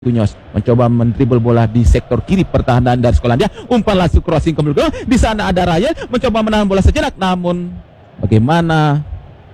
Marquinhos mencoba mendribble bola di sektor kiri pertahanan dari Skotlandia. Umpan langsung crossing ke belakang. Di sana ada Ryan mencoba menahan bola sejenak, namun bagaimana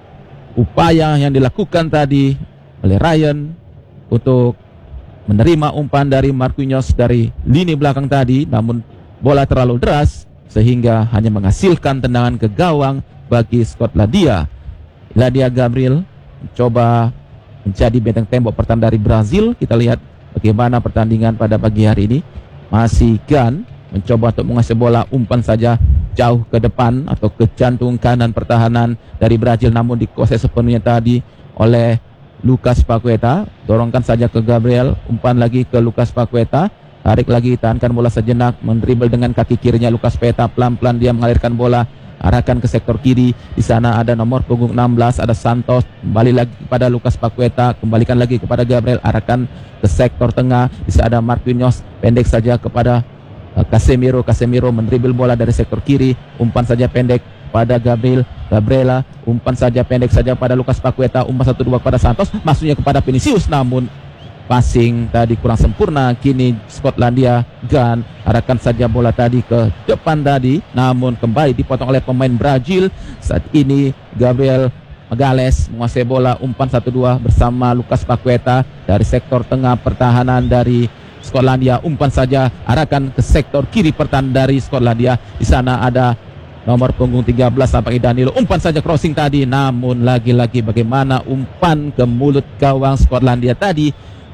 upaya yang dilakukan tadi oleh Ryan untuk menerima umpan dari Marquinhos dari lini belakang tadi, namun bola terlalu deras sehingga hanya menghasilkan tendangan ke gawang bagi Skotlandia. Ladia Gabriel mencoba menjadi benteng tembok pertahanan dari Brazil. Kita lihat bagaimana pertandingan pada pagi hari ini. Masih Gunn mencoba untuk menguasai bola, umpan saja jauh ke depan atau ke jantung kanan pertahanan dari Brazil, namun dikuasai sepenuhnya tadi oleh Lucas Paqueta. Dorongkan saja ke Gabriel, umpan lagi ke Lucas Paqueta, tarik lagi, tahankan bola sejenak, mendribble dengan kaki kirinya Lucas Paqueta, pelan-pelan dia mengalirkan bola, arahkan ke sektor kiri. Di sana ada nomor punggung 16, ada Santos, kembali lagi kepada Lucas Paqueta, kembalikan lagi kepada Gabriel, arahkan ke sektor tengah. Di sana ada Marquinhos, pendek saja kepada Casemiro. Casemiro mendribble bola dari sektor kiri, umpan saja pendek pada Gabriela, umpan saja pendek saja pada Lucas Paqueta, umpan 1-2 kepada Santos, maksudnya kepada Vinicius, namun passing tadi kurang sempurna. Kini Skotlandia Gunn arahkan saja bola tadi ke depan tadi, namun kembali dipotong oleh pemain Brazil. Saat ini Gabriel Magalhães menguasai bola, umpan 1-2 bersama Lucas Paqueta dari sektor tengah pertahanan dari Skotlandia, umpan saja arahkan ke sektor kiri pertahanan dari Skotlandia. Di sana ada nomor punggung 13 sampai Danilo, umpan saja crossing tadi, namun lagi-lagi bagaimana umpan ke mulut gawang Skotlandia tadi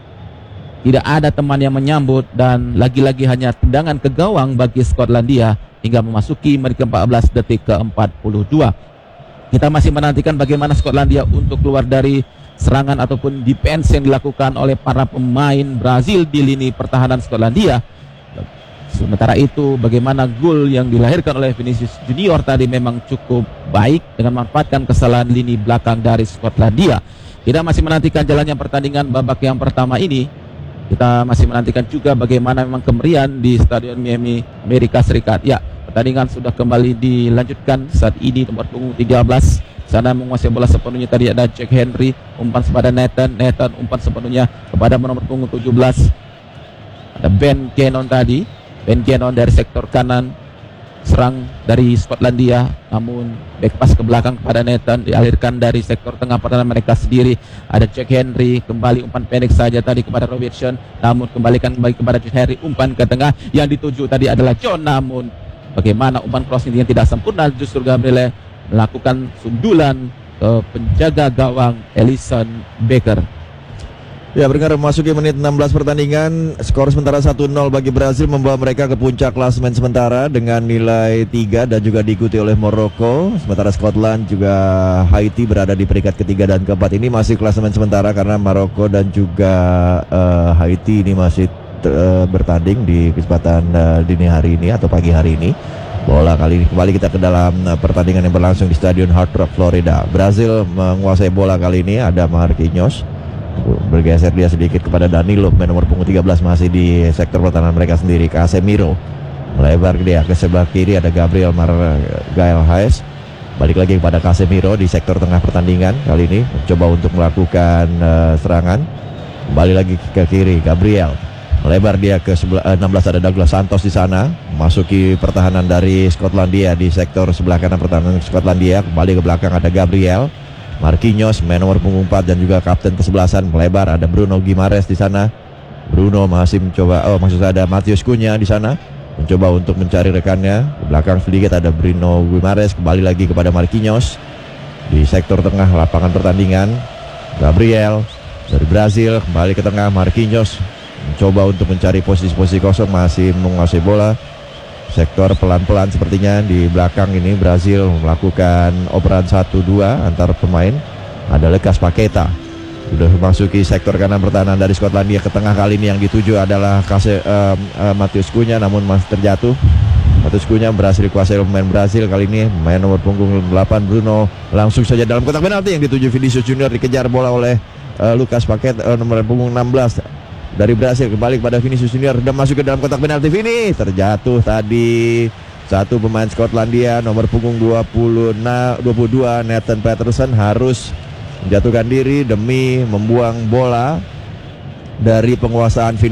tidak ada teman yang menyambut, dan lagi-lagi hanya tendangan ke gawang bagi Skotlandia hingga memasuki menit ke-14 detik ke-42. Kita masih menantikan bagaimana Skotlandia untuk keluar dari serangan ataupun defense yang dilakukan oleh para pemain Brazil di lini pertahanan Skotlandia. Sementara itu bagaimana gol yang dilahirkan oleh Vinicius Junior tadi memang cukup baik dengan memanfaatkan kesalahan lini belakang dari Skotlandia. Kita masih menantikan jalannya pertandingan babak yang pertama ini. Kita masih menantikan juga bagaimana memang kemerian di Stadion Miami, Amerika Serikat. Ya, pertandingan sudah kembali dilanjutkan. Saat ini nomor punggung 13 sana menguasai bola sepenuhnya, tadi ada Jack Henry, umpan kepada Nathan, umpan sepenuhnya kepada nomor punggung 17. Ada Ben Cannon tadi, Ben Cannon dari sektor kanan, serang dari Skotlandia, namun back pass ke belakang kepada Nathan, dialirkan dari sektor tengah pertahanan mereka sendiri. Ada Jack Henry, kembali umpan pendek saja tadi kepada Robertson, namun kembalikan kembali kepada Jack Henry, umpan ke tengah yang dituju tadi adalah John, namun bagaimana umpan crossing yang tidak sempurna, justru Gabriel melakukan sundulan ke penjaga gawang Alisson Becker. Ya, berdengar memasuki menit 16 pertandingan, skor sementara 1-0 bagi Brazil membawa mereka ke puncak klasemen sementara dengan nilai 3 dan juga diikuti oleh Maroko. Sementara Scotland juga Haiti berada di peringkat ketiga dan keempat. Ini masih klasemen sementara karena Maroko dan juga Haiti ini masih bertanding di kesempatan dini hari ini atau pagi hari ini. Bola kali ini kembali kita ke dalam pertandingan yang berlangsung di Stadion Hard Rock, Florida. Brazil menguasai bola kali ini, ada Marquinhos, bergeser dia sedikit kepada Danilo, nomor punggung 13 masih di sektor pertahanan mereka sendiri. Casemiro melebar dia ke sebelah kiri, ada Gabriel Magalhães, balik lagi kepada Casemiro di sektor tengah pertandingan. Kali ini mencoba untuk melakukan serangan, kembali lagi ke kiri, Gabriel melebar dia ke 16, ada Douglas Santos di sana, masuki pertahanan dari Skotlandia di sektor sebelah kanan pertahanan Skotlandia. Kembali ke belakang ada Gabriel Marquinhos, nomor punggung 4 dan juga kapten kesebelasan, melebar, ada Bruno Guimaraes di sana. Bruno masih mencoba, maksud saya ada Matheus Cunha di sana, mencoba untuk mencari rekannya. Di belakang sedikit ada Bruno Guimaraes, kembali lagi kepada Marquinhos di sektor tengah lapangan pertandingan. Gabriel dari Brazil kembali ke tengah, Marquinhos mencoba untuk mencari posisi-posisi kosong, masih menguasai bola. Sektor pelan-pelan sepertinya di belakang ini Brazil melakukan operan 1-2 antar pemain. Ada Lucas Paqueta sudah memasuki sektor kanan pertahanan dari Skotlandia. Ke tengah kali ini yang dituju adalah Matheus Cunha, namun masih terjatuh. Matheus Cunha berhasil dikuasai oleh pemain Brazil. Kali ini pemain nomor punggung 8 Bruno langsung saja dalam kotak penalti yang dituju Vinicius Junior, dikejar bola oleh Lucas Paqueta, nomor punggung 16 dari Brazil. Kembali kepada Vinicius Junior, sudah masuk ke dalam kotak penalti. Vini terjatuh tadi satu pemain Skotlandia, nomor punggung 22 Nathan Patterson harus menjatuhkan diri demi membuang bola dari penguasaan